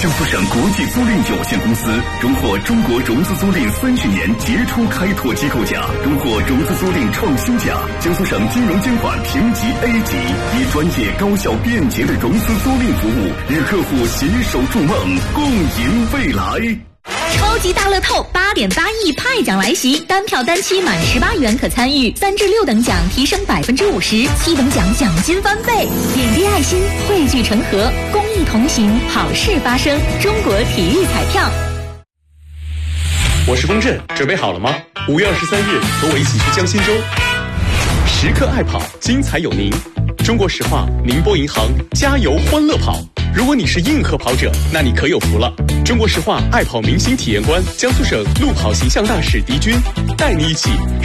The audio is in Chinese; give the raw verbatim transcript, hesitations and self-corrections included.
江苏省国际租赁有限公司荣获中国融资租赁三十年杰出开拓机构奖，荣获融资租赁创新奖。江苏省金融监管评级 A 级，以专业、高效、便捷的融资租赁服务，与客户携手筑梦，共赢未来。 超级大乐透八点八亿派奖来袭，单票单期满十八元可参与，三至六等奖提升百分之五十，七等奖奖金翻倍。点滴爱心，汇聚成河，公益同行，好事发生。中国体育彩票。 我是风振，准备好了吗？五月二十三日，和我一起去江心洲。时刻爱跑，精彩有您。中国石化宁波银行，加油欢乐跑。如果你是硬核跑者，那你可有福了。中国石化爱跑明星体验官，江苏省路跑形象大使狄军带你一起